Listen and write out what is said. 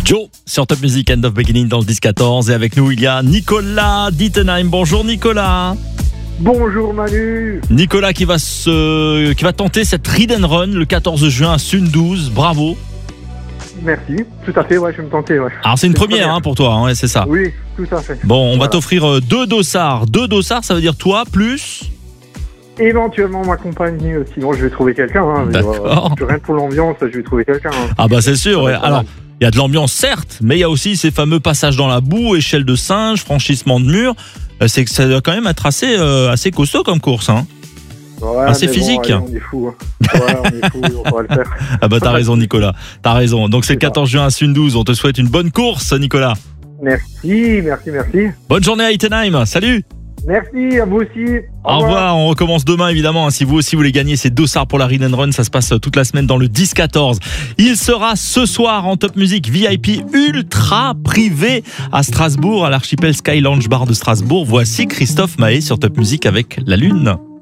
Joe sur Top Music End of Beginning dans le 10-14 et avec nous il y a Nicolas d'Ittenheim. Bonjour Nicolas. Bonjour Manu. Nicolas qui va tenter cette Ride and Run le 14 juin à Sundouze. Bravo. Merci, tout à fait, ouais, je vais me tenter. Ouais. Alors c'est une première pour toi, hein, c'est ça. Oui, tout à fait. Bon, on va t'offrir deux dossards. Deux dossards, ça veut dire toi plus éventuellement ma compagne, sinon je vais trouver quelqu'un. Hein, d'accord. Rien pour l'ambiance, je vais trouver quelqu'un. Hein. Ah bah c'est sûr, ouais. Alors, il y a de l'ambiance certes, mais il y a aussi ces fameux passages dans la boue, échelle de singe, franchissement de mur. C'est que ça doit quand même être assez costaud comme course, hein. Ouais, assez physique. Bon, allez, on est fous. Hein. Ouais, on est fous, on va le faire. Ah bah t'as raison Nicolas, t'as raison. Donc c'est le 14 juin à Sundouze, on te souhaite une bonne course Nicolas. Merci. Bonne journée à Ittenheim, salut. Merci, à vous aussi. Au revoir, on recommence demain évidemment. Si vous aussi voulez gagner ces dossards pour la Ride and Run, ça se passe toute la semaine dans le 10-14. Il sera ce soir en Top Music VIP ultra privé à Strasbourg, à l'archipel Sky Lounge Bar de Strasbourg. Voici Christophe Maé sur Top Music avec La Lune.